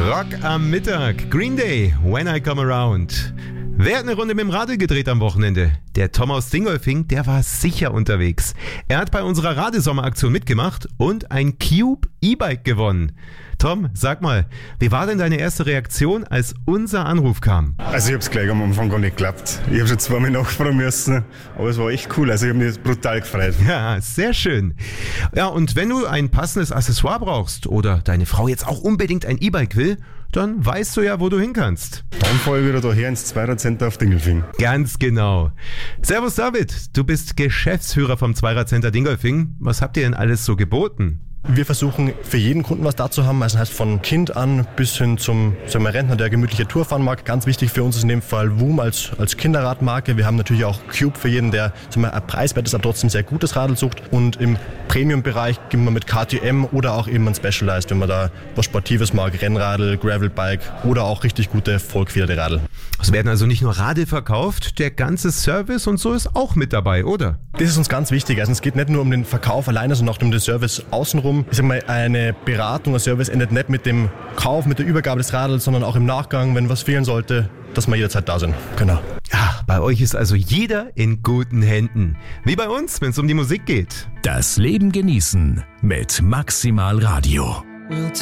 Rock am Mittag. Green Day, When I Come Around. Wer hat eine Runde mit dem Radl gedreht am Wochenende? Der Tom aus Dingolfing, der war sicher unterwegs. Er hat bei unserer Radesommeraktion mitgemacht und ein Cube E-Bike gewonnen. Tom, sag mal, wie war denn deine erste Reaktion, als unser Anruf kam? Also ich habe es gleich am Anfang gar nicht geklappt. Ich habe schon zweimal nachfragen müssen, aber es war echt cool. Also ich habe mich brutal gefreut. Ja, sehr schön. Ja, und wenn du ein passendes Accessoire brauchst oder deine Frau jetzt auch unbedingt ein E-Bike will, dann weißt du ja, wo du hin kannst. Dann fahre ich wieder daher ins Zweirad-Center auf Dingolfing. Ganz genau. Servus David, du bist Geschäftsführer vom Zweirad-Center Dingolfing. Was habt ihr denn alles so geboten? Wir versuchen für jeden Kunden was da zu haben, also heißt von Kind an bis hin zum Rentner, der gemütliche Tour fahren mag. Ganz wichtig für uns ist in dem Fall WOOM als Kinderradmarke. Wir haben natürlich auch Cube für jeden, der ein preiswertes, aber trotzdem sehr gutes Radl sucht. Und im Premium-Bereich gehen wir mit KTM oder auch eben ein Specialized, wenn man da was Sportives mag, Rennradl, Gravelbike oder auch richtig gute vollgefederte Radl. Es werden also nicht nur Radl verkauft, der ganze Service und so ist auch mit dabei, oder? Das ist uns ganz wichtig. Also es geht nicht nur um den Verkauf alleine, sondern auch um den Service außenrum. Ich sag mal, eine Beratung, ein Service endet nicht mit dem Kauf, mit der Übergabe des Radls, sondern auch im Nachgang, wenn was fehlen sollte, dass wir jederzeit da sind. Genau. Ja, bei euch ist also jeder in guten Händen. Wie bei uns, wenn es um die Musik geht. Das Leben genießen mit Maximal Radio.